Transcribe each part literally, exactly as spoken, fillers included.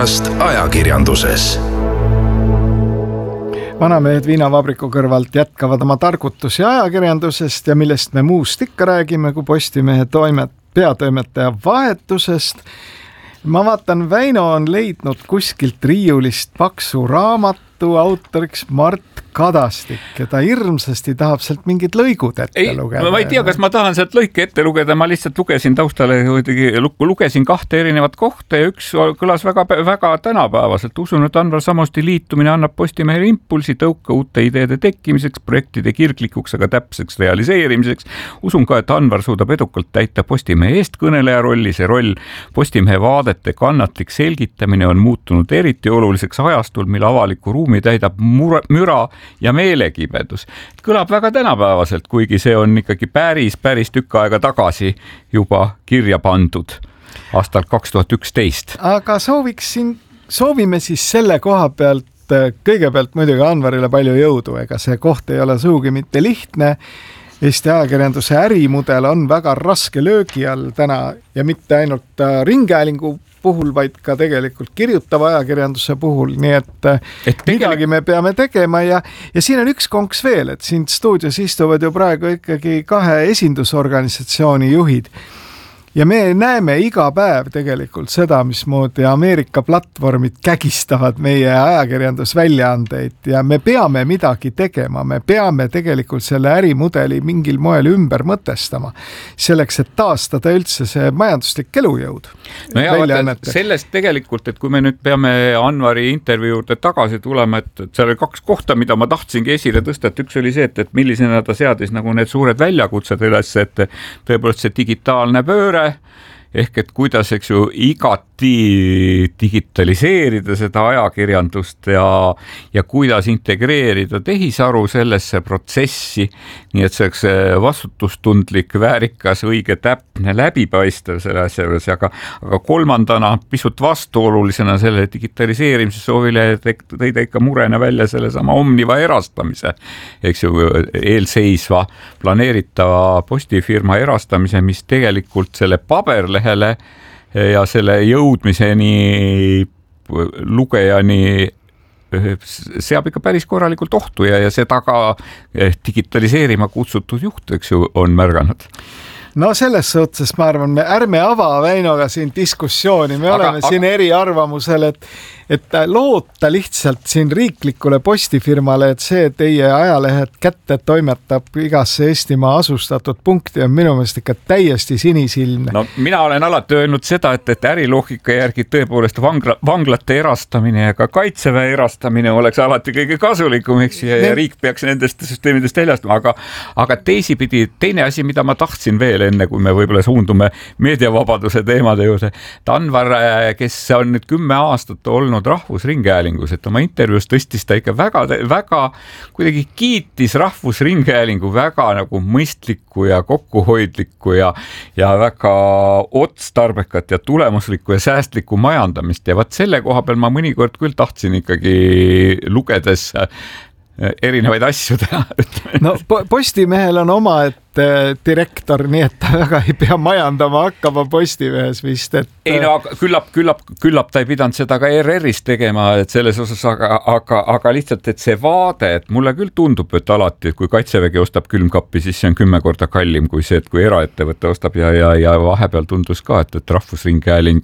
podcast ajakirjanduses. Vanamehed viinavabriku kõrvalt jätkavad oma targutusi ajakirjandusest ja millest me muust ikka räägime kui Postimehe toimet, peatoimetaja vahetusest. Ma vaatan, Väino on leidnud kuskilt riiulist paksu raamatu, autoriks Mart Kadastik ja ta hirmsasti tahab sealt mingid lõigud ette ei, lugeda. Ma ei tea, kas ma tahan sealt lõike ette lugeda, ma lihtsalt lugesin taustale, lugesin kahte erinevat kohta ja üks kõlas väga, väga tänapäevaselt. Usun, et Anvar Samosti liitumine annab Postimehele impulsi tõuka uute ideede tekkimiseks, projektide kirglikuks, aga täpseks realiseerimiseks. Usun ka, et Anvar suudab edukalt täita Postimehe eestkõneleja rolli. See roll Postimehe vaadete kannatlik selgitamine on muutunud eriti oluliseks ajastul, mil avaliku ruumi täidab mure, müra ja meelekibedus. Kõlab väga tänapäevaselt, kuigi see on ikkagi päris, päris tükk aega tagasi juba kirja pandud aastal kaks tuhat üksteist. Aga sooviksin, soovime siis selle koha pealt kõigepealt muidugi Anvarile palju jõudu, ega see koht ei ole suugi mitte lihtne. Eesti ajakirjanduse ärimudel on väga raske löögi all täna ja mitte ainult ringhäälingu puhul, vaid ka tegelikult kirjutava ajakirjanduse puhul, nii et, et midagi me peame tegema ja, ja siin on üks konks veel, et siin stuudios istuvad ju praegu ikkagi kahe esindusorganisatsiooni juhid ja me näeme iga päev tegelikult seda, mismoodi Ameerika platvormid kägistavad meie ajakirjandusväljaandeid ja me peame midagi tegema, me peame tegelikult selle ärimudeli mingil moel ümber mõtestama, selleks, et taastada üldse see majanduslik elujõud. No ja, sellest tegelikult, et kui me nüüd peame Anvari intervjuu juurde tagasi tulema, et seal oli kaks kohta, mida ma tahtsingi esile tõsta, et üks oli see, et, et millisena ta seadis nagu need suured väljakutsed üles, et tõepoolest see digitaalne pööre, ehk et kuidas, eks ju, igati digitaliseerida seda ajakirjandust ja, ja kuidas integreerida tehisaru sellesse protsessi, nii et see oleks vastutustundlik, väärikas, õige, täpne, läbipaistev selle asja juures, aga, aga kolmandana pisut vastuolulisena selle digitaliseerimise soovile tõi ta ikka murena välja selle sama Omniva erastamise, eks ju, eelseisva planeeritava postifirma erastamise, mis tegelikult selle paberlehe ja selle jõudmiseni lugejani seab ikka päris korralikult ohtu ja, ja seda ka digitaliseerima kutsutud juht, eks ju, on märganud. No selles suhtes ma arvan, me ärme ava Väinoga siin diskussiooni, me aga, oleme aga... siin eriarvamusel, et, et loota lihtsalt siin riiklikule postifirmale, et see teie ajalehed kätte toimetab igasse Eestimaa asustatud punkti on minu meelest ikka täiesti sinisilmne. No mina olen alati öelnud seda, et, et äriloogika järgi tõepoolest vangla, vanglate erastamine ja ka kaitseväe erastamine oleks alati kõige kasulikum, eks ja, ja riik peaks nendest süsteemidest väljastama, aga, aga teisipidi, teine asi, mida ma tahtsin veel enne, kui me võib-olla suundume meediavabaduse teemade juurde. Anvar, kes on nüüd kümme aastat olnud Rahvusringhäälingus, et oma intervjuus tõstis ta ikka väga, väga kuidagi kiitis Rahvusringhäälingu väga nagu mõistlikku ja kokkuhoidlikku ja, ja väga otstarbekat ja tulemuslikku ja säästlikku majandamist ja vaat selle koha peal ma mõnikord küll tahtsin ikkagi lugedes erinevaid asju teha. No Postimehel on oma, et direktor, nii et ta väga ei pea majandama hakkama Postimehes vist. Et... Ei no, küllap, küllap, küllap ta ei pidanud seda ka R R-is tegema, et selles osas, aga, aga, aga lihtsalt, et see vaade, et mulle küll tundub, et alati, et kui Kaitsevägi ostab külmkappi, siis see on kümme korda kallim kui see, et kui eraettevõte ostab ja, ja, ja vahepeal tundus ka, et, et Rahvusringhääling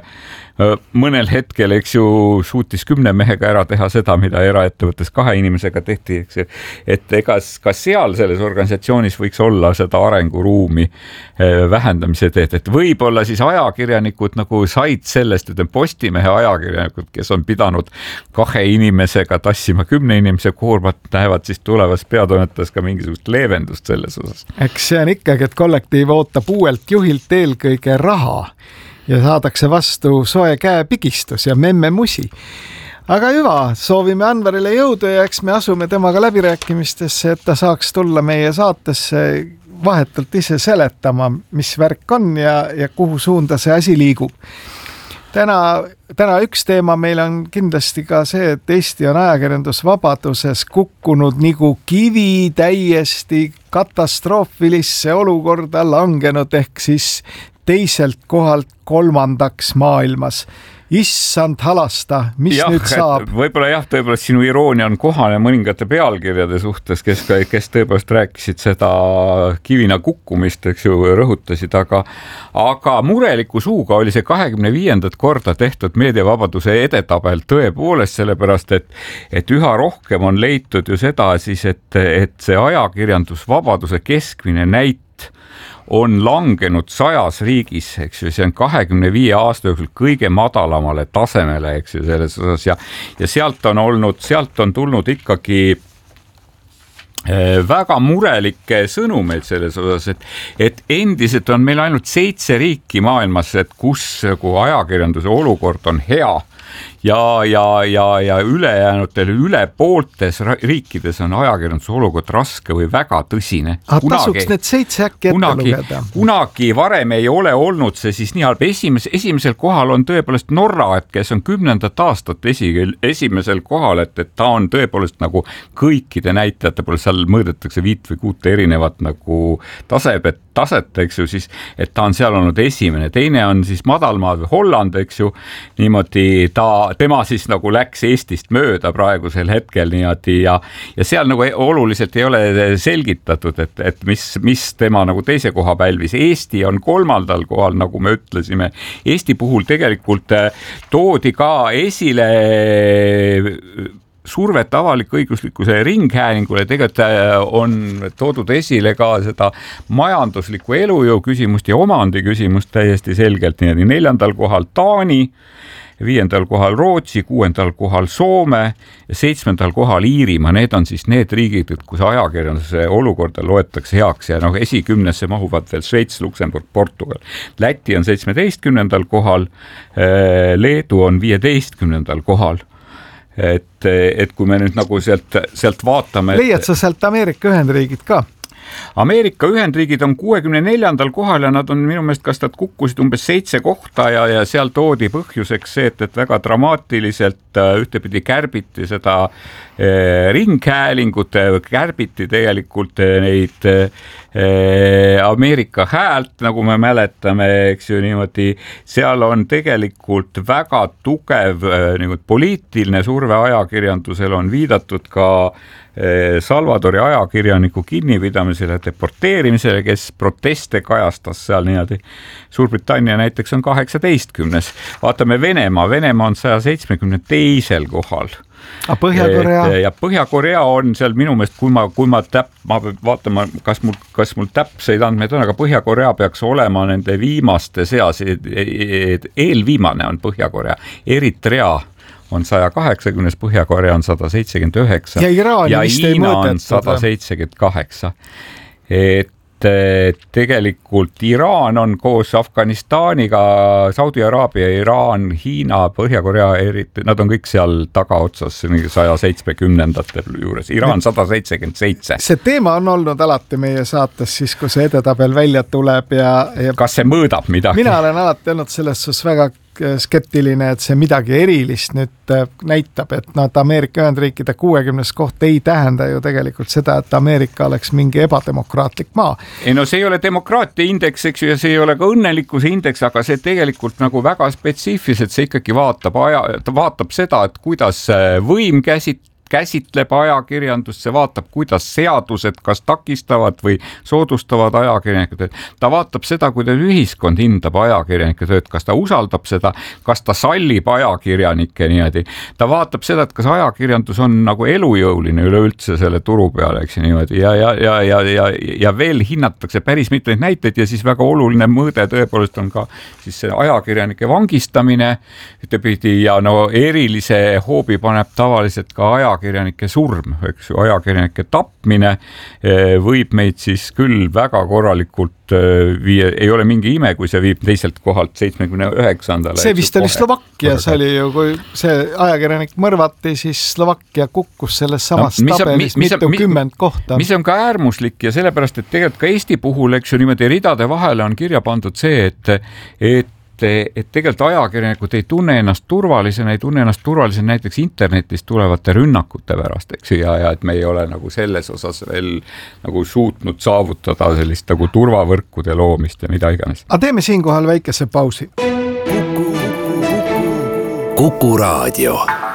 mõnel hetkel, eks ju, suutis kümne mehega ära teha seda, mida eraettevõttes kahe inimesega tehti, eks ju, et ega ka seal selles organisatsioonis võiks olla seda arenguruumi vähendamise teed, et võib-olla siis ajakirjanikud nagu said sellest, et Postimehe ajakirjanikud, kes on pidanud kahe inimesega tassima kümne inimese koormat, näevad siis tulevas peatoimetas ka mingisugust leevendust selles osas. Eks see on ikkagi, et kollektiiv ootab uuelt juhilt eelkõige raha ja saadakse vastu soe käepigistus ja memme musi. Aga hüva, soovime Anvarile jõudu ja eks me asume temaga läbirääkimistesse, et ta saaks tulla meie saatesse vahetult ise seletama, mis värk on ja, ja kuhu suunda see asi liigub. Täna, täna üks teema meil on kindlasti ka see, et Eesti on ajakirjandusvabaduses kukkunud nagu kivi täiesti katastroofilisse olukorda langenud ehk siis teiselt kohalt kolmandaks maailmas. issand halasta, mis jah, nüüd saab. Võib-olla jah, tõepoolest sinu iroonia on kohane mõningate pealkirjade suhtes, kes, kes tõepoolest rääkisid seda kivina kukkumist, eks ju, rõhutasid, aga, aga mureliku suuga oli see kahekümne viiendat korda tehtud meediavabaduse edetabel tõepoolest, sellepärast et, et üha rohkem on leitud ju seda siis, et, et see ajakirjandusvabaduse keskmine näit on langenud sajas riigis, eks ju, see on kahekümne viie aasta jooksul kõige madalamale tasemele, eks ju, selles osas ja, ja sealt on olnud, sealt on tulnud ikkagi väga murelikke sõnumeid selles osas, et, et endiselt on meil ainult seitse riiki maailmas, et kus ajakirjanduse olukord on hea. Ja, ja, ja, ja ülejäänutel üle pooltes riikides on ajakirjanduse olukord raske või väga tõsine. Kunagi, tasuks need seitse äkki ette kunagi, lugeda. Kunagi varem ei ole olnud see siis nii halb. Esimes, esimesel kohal on tõepoolest Norra, et kes on kümnendat aastat esi, esimesel kohal, et, et ta on tõepoolest nagu kõikide näitajate poole, seal mõõdetakse viit või kuute erinevat nagu taset, taset, eks ju, siis, et ta on seal olnud esimene. Teine on siis madalmaad või Holland, eks ju, niimoodi ta tema siis nagu läks Eestist mööda praegusel hetkel niimoodi ja, ja seal nagu oluliselt ei ole selgitatud, et, et mis, mis tema nagu teise koha pälvis. Eesti on kolmandal kohal, nagu me ütlesime. Eesti puhul tegelikult toodi ka esile survet avalik-õiguslikkuse ringhäälingule, tegelikult on toodud esile ka seda majanduslikku elujõu küsimust ja omandi küsimust täiesti selgelt. Nii, neljandal kohal Taani, viiendal kohal Rootsi, kuuendal kohal Soome ja seitsmendal kohal Iirimaa. Need on siis need riigid, kus ajakirjanduse olukorda loetakse heaks ja noh, esikümnesse mahuvad veel Šveits, Luksemburg, Portugal. Läti on seitsmeteistkümnendal kohal, Leedu on viieteistkümnendal kohal. Et, et kui me nüüd nagu sealt, sealt vaatame... Leiad sa sealt Ameerika Ühendriigid ka? Ameerika Ühendriigid on kuuekümne neljandal kohal ja nad on minu meelest, kas nad kukkusid umbes seitse kohta ja, ja seal toodi põhjuseks see, et, et väga dramaatiliselt ühtepidi kärbiti seda eh, ringhäälingut, kärbiti tegelikult neid eh, Ameerika Häält, nagu me mäletame, eks ju niimoodi, seal on tegelikult väga tugev eh, niimoodi poliitiline surve ajakirjandusel on viidatud ka Salvadori ajakirjaniku kinnipidamisele, deporteerimisele, kes proteste kajastas seal niimoodi. Suurbritannia näiteks on kaheksateistkümnes. Vaatame Venemaa, Venemaa on saja seitsmekümne teisel kohal. A Põhja-Korea? Ja Põhja-Korea on seal minu meelest, kui ma, kui ma täp, ma vaatama, kas mul, kas mul täpseid andmeid on, aga Põhja-Korea peaks olema nende viimaste seas, eelviimane on Põhja-Korea, Eritrea on saja kaheksakümnes, Põhja-Korea on sada seitsekümmend üheksa ja, Iraani ja Hiina on sada seitsekümmend kaheksa. Et tegelikult Iraan on koos Afganistaniga, Saudi Araabia, Iraan, Hiina, Põhja-Korea, nad on kõik seal tagaotsas saja seitsmekümnendate juures. Iraan sada seitsekümmend seitse. See teema on olnud alati meie saates siis, kui see edetabel välja tuleb ja, ja... Kas see mõõdab midagi? Mina olen alati olnud selles suhtes väga skeptiline, et see midagi erilist nüüd näitab, et nad Ameerika Ühendriikide kuuekümnes koht ei tähenda ju tegelikult seda, et Ameerika oleks mingi ebademokraatlik maa. Ei no see ei ole demokraatia indeks, eks ju, ja see ei ole ka õnnelikkuse indeks, aga see tegelikult nagu väga spetsiifiliselt, see ikkagi vaatab, aja, vaatab seda, et kuidas võim käsit, käsitleb ajakirjandust, see vaatab, kuidas seadused kas takistavad või soodustavad ajakirjanikud. Ta vaatab seda, kuidas ühiskond hindab ajakirjanike tööd, kas ta usaldab seda, kas ta sallib ajakirjanike niimoodi. Ta vaatab seda, et kas ajakirjandus on nagu elujõuline üleüldse selle turu peale, eks niimoodi. Ja, ja, ja, ja, ja, ja veel hinnatakse päris mitmeid näiteid ja siis väga oluline mõõde tõepoolest on ka siis ajakirjanike vangistamine ühtepidi ja no erilise hoobi paneb tavaliselt ka ajakirjanike ajakirjanike surm, eks ju, ajakirjanike tapmine võib meid siis küll väga korralikult viia, ei ole mingi ime, kui see viib teiselt kohalt seitsmekümne üheksandale. See vist oli Slovakkia, see oli ju, kui see ajakirjanik mõrvati, siis Slovakkia kukkus selles samas no, tabelis mitu kümmend kohta. Mis on ka äärmuslik ja sellepärast, et tegelikult ka Eesti puhul, eks ju, niimoodi ridade vahele on kirja pandud see, et, et et tegelikult ajakirjanikud ei tunne ennast turvalisena, ei tunne ennast turvalisena näiteks internetist tulevate rünnakute pärast, eks ja, ja et me ei ole nagu selles osas veel nagu suutnud saavutada sellist nagu turvavõrkude loomist ja mida iganes. Aga teeme siinkohal väikese pausi. Kuku Raadio.